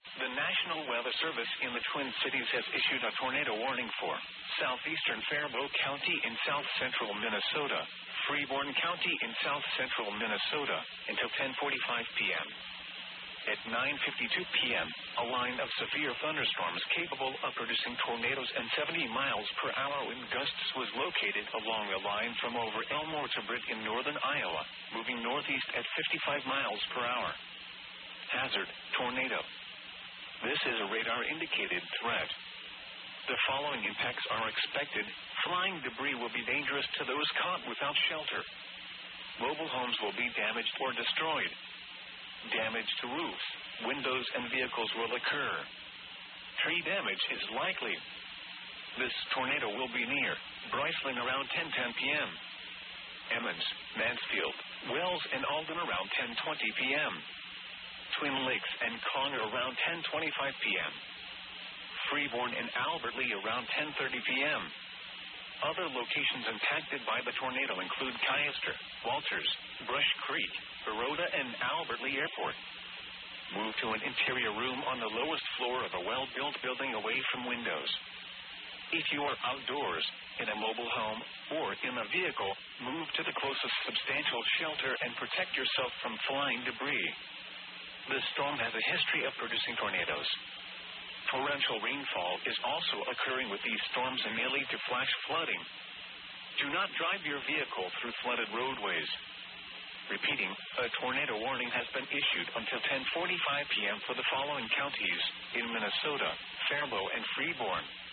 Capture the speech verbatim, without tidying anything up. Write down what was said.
The National Weather Service in the Twin Cities has issued a tornado warning for southeastern Faribault County in south-central Minnesota, Freeborn County in south-central Minnesota, until ten forty-five p.m. At nine fifty-two p.m., a line of severe thunderstorms capable of producing tornadoes and seventy miles per hour wind gusts was located along the line from over Elmore to Britt in northern Iowa, moving northeast at fifty-five miles per hour. Hazard: tornado. This is a radar-indicated threat. The following impacts are expected. Flying debris will be dangerous to those caught without shelter. Mobile homes will be damaged or destroyed. Damage to roofs, windows, and vehicles will occur. Tree damage is likely. This tornado will be near Bryceland around ten ten p.m. Emmons, Mansfield, Wells, and Alden around ten twenty p.m. Twin Lakes and Conger around ten twenty-five p.m. Freeborn and Albert Lea around ten thirty p.m. Other locations impacted by the tornado include Cayster, Walters, Brush Creek, Baroda, and Albert Lea Airport. Move to an interior room on the lowest floor of a well-built building away from windows. If you are outdoors, in a mobile home, or in a vehicle, move to the closest substantial shelter and protect yourself from flying debris. The storm has a history of producing tornadoes. Torrential rainfall is also occurring with these storms and may lead to flash flooding. Do not drive your vehicle through flooded roadways. Repeating, a tornado warning has been issued until ten forty-five p.m. for the following counties in Minnesota: Faribault and Freeborn.